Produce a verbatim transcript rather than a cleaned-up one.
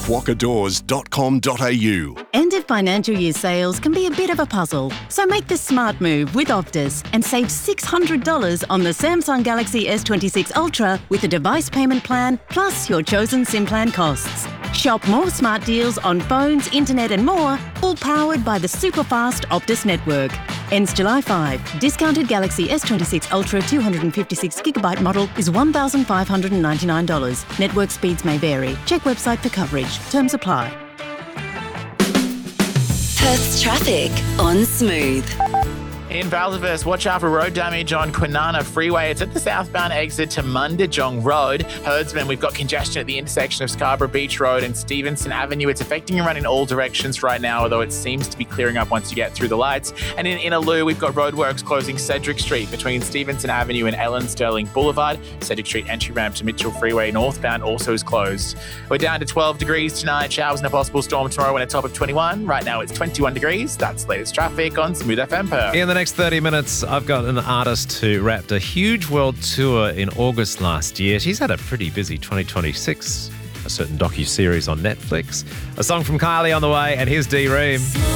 waka doors dot com dot a u. End of financial year sales can be a bit of a puzzle, so make the smart move with Optus and save six hundred dollars on the Samsung Galaxy S twenty-six Ultra with a device payment plan plus your chosen SIM plan costs. Shop more smart deals on phones, internet and more, all powered by the super fast Optus network. Ends July fifth. Discounted Galaxy S twenty-six Ultra two hundred fifty-six gigabyte model is one thousand five hundred ninety-nine dollars. Network speeds may vary. Check website for coverage. Terms apply. Perth's traffic on Smooth. In Baldivis, watch out for road damage on Kwinana Freeway. It's at the southbound exit to Mundijong Road. Herdsman, we've got congestion at the intersection of Scarborough Beach Road and Stevenson Avenue. It's affecting a run in all directions right now, although it seems to be clearing up once you get through the lights. And in Innaloo, we've got roadworks closing Cedric Street between Stevenson Avenue and Ellen Sterling Boulevard. Cedric Street entry ramp to Mitchell Freeway northbound also is closed. We're down to twelve degrees tonight. Showers and a possible storm tomorrow and a top of twenty-one. Right now it's twenty-one degrees. That's the latest traffic on Smooth F M Perth. In the next thirty minutes, I've got an artist who wrapped a huge world tour in August last year. She's had a pretty busy twenty twenty-six, a certain docu-series on Netflix. A song from Kylie on the way, and here's D-Ream.